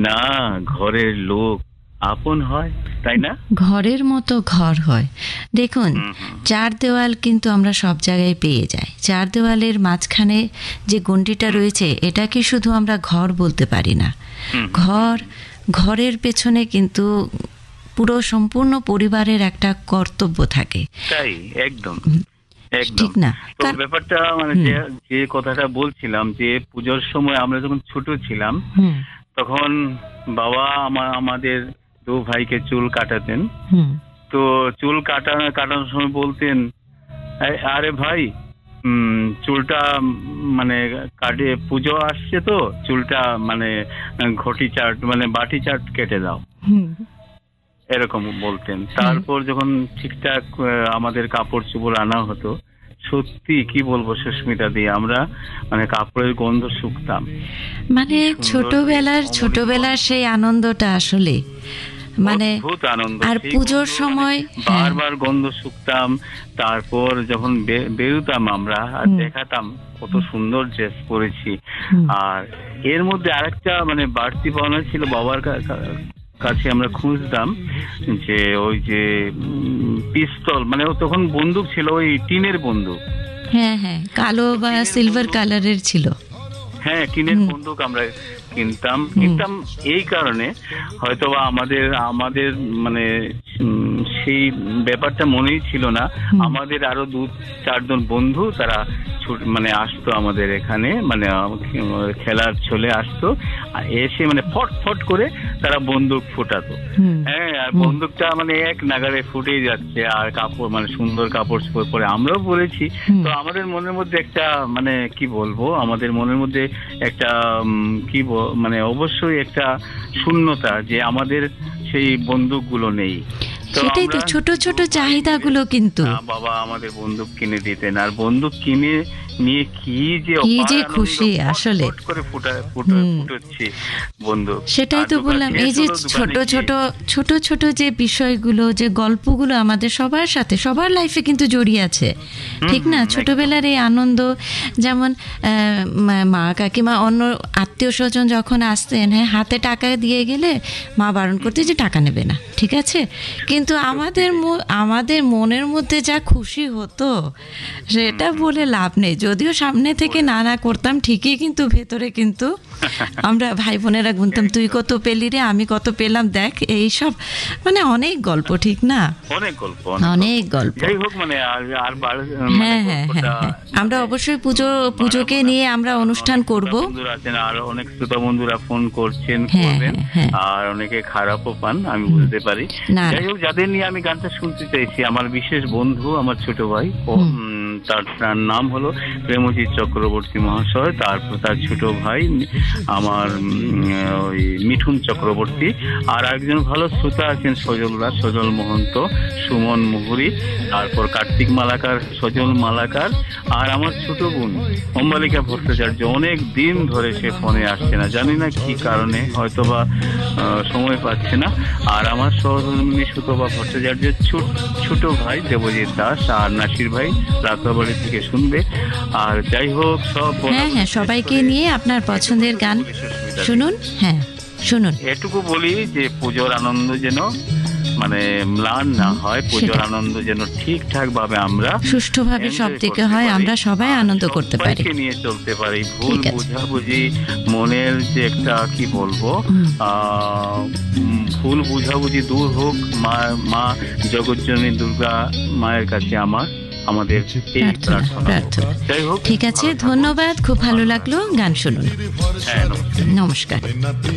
না, ঘরের লোক আপন হয়, তাই না? ঘরের মতো ঘর হয়। দেখুন, চার দেওয়াল কিন্তু আমরা সব জায়গায় পেয়ে যাই। চার দেওয়ালের মাঝখানে যে গণ্ডিটা রয়েছে, এটাকে শুধু আমরা ঘর বলতে পারি না। ঘরের পেছনে কিন্তু পুরো সম্পূর্ণ পরিবারের একটা কর্তব্য থাকে। তাই, একদম ঠিক না? তো ব্যাপারটা মানে যে কথাটা বলছিলাম, যে পুজোর সময় আমরা যখন ছোট ছিলাম, তখন বাবা আমাদের দু ভাইকে চুল কাটাতেন। তো চুল কাটানোর সময় বলতেন, আরে ভাই, চুলটা মানে কাটে, পুজো আসছে তো চুলটা মানে ঘটি চাট মানে বাটি চাট কেটে দাও, এরকম বলতেন। তারপর যখন ঠিকঠাক আমাদের কাপড় চোপড় আনা হতো, সত্যি কি বলবো সুস্মিতা দি, আমরা মানে কাপড়ের গন্ধ শুকতাম। মানে ছোটবেলার সেই আনন্দটা আসলে মানে অদ্ভুত আনন্দ। আর পুজোর সময় বারবার গন্ধ শুকতাম। তারপর যখন বেরোতাম আমরা আর দেখাতাম কত সুন্দর ড্রেস পরেছি। আর এর মধ্যে আরেকটা মানে বাড়তি পাওনা ছিল, বাবার কাছে আমরা খুঁজতাম যে ওই যে পিস্তল, মানে তখন বন্দুক ছিল, ওই টিনের বন্দুক। হ্যাঁ, কালো বা সিলভার কালারের ছিল। হ্যাঁ, টিনের বন্দুক আমরা কিনতাম এই কারণে, হয়তোবা আমাদের মানে সেই ব্যাপারটা মনেই ছিল না। আমাদের আরো 2-4 জন বন্ধু তারা মানে আসতো আমাদের এখানে, মানে খেলার ছলে আসতো, এসে মানে ফট করে তারা বন্দুক ফোটাতো। হ্যাঁ, আর বন্দুকটা মানে এক নাগারে ফুটেই যাচ্ছে, আর কাপড় মানে সুন্দর কাপড় পরে আমরাও পরেছি। তো আমাদের মনের মধ্যে একটা মানে কি বলবো, আমাদের মনের মধ্যে একটা মানে অবশ্যই একটা শূন্যতা, যে আমাদের সেই বন্দুকগুলো নেই। সেটাই তো, ছোট ছোট চাহিদাগুলো কিন্তু বাবা আমাদের বন্দুক কিনে দিতেন, আর বন্দুক কিনে নিয়ে কি যে খুশি আসলে করে ফুটাচ্ছি বন্দুক। সেটাই তো বললাম, এই যে ছোট ছোট যে বিষয়গুলো, যে গল্পগুলো আমাদের সবার সাথে, সবার লাইফে কিন্তু জড়িয়ে আছে, ঠিক না? ছোটবেলার এই আনন্দ, যেমন মা কাকিমা অন্য আত্মীয় স্বজন যখন আসতেন, হ্যাঁ, হাতে টাকা দিয়ে গেলে মা বারণ করতে যে টাকা নেবে না, ঠিক আছে, কিন্তু আমাদের মনের মধ্যে যা খুশি হতো সেটা বলে লাভ নেই। যদিও সামনে থেকে না করতাম ঠিকই, কিন্তু ভেতরে কিন্তু আমরা ভাই বোনেরা গুনতাম, তুই কত পেলি রে, আমি কত পেলাম, দেখ, এইসব মানে অনেক গল্প, ঠিক না? অনেক গল্প। হ্যাঁ, আমরা অবশ্যই পুজোকে নিয়ে আমরা অনুষ্ঠান করব। আর অনেক শ্রোতা বন্ধুরা ফোন করছেন, আর অনেকে খারাপও পান, আমি বুঝতে পারি। যাই হোক, যাদের নিয়ে আমি গানটা শুনতে চাইছি, আমার বিশেষ বন্ধু, আমার ছোট ভাই, তার নাম হলো প্রেমজিৎ চক্রবর্তী মহাশয়। তারপর তার ছোট ভাই আমার ওই মিঠুন চক্রবর্তী, আর একজন ভালো শ্রোতা আছেন সজল মহন্ত, সুমন মুহুরী, তারপর কার্তিক মালাকার, সজল মালাকার, আর আমার ছোট বোন অম্বালিকা ভট্টাচার্য। অনেক দিন ধরে সে ফোনে আসছে না, জানি না কি কারণে, হয়তোবা সময় পাচ্ছে না। আর আমার সহধর্মিণী সুতপা ভট্টাচার্যের ছোট ভাই দেবজিৎ দাস, আর নাসির ভাই রাতাবাড়ি থেকে শুনবে। আর যাই হোক, সবাইকে নিয়ে আপনার পছন্দের গান শুনুন। হ্যাঁ, শুনুন। এটুকু বলি যে পুজোর আনন্দ যেন মানে ম্লান না হয়, পুজোর আনন্দ যেন ঠিকঠাক ভাবে আমরা সুষ্ঠুভাবে সব দিকে হয়, আমরা সবাই আনন্দ করতে পারি, নিয়ে চলতে পারি। ভুল বুঝাবুঝি, মনের যে একটা কি বলবো ভুল বুঝাবুঝি দূর হোক, মা জগজ্জননী দুর্গা মায়ের কাছে আমাদের প্রার্থনা। যাই হোক, ঠিক আছে, ধন্যবাদ, খুব ভালো লাগলো। গান শুনুন। হ্যাঁ, নমস্কার।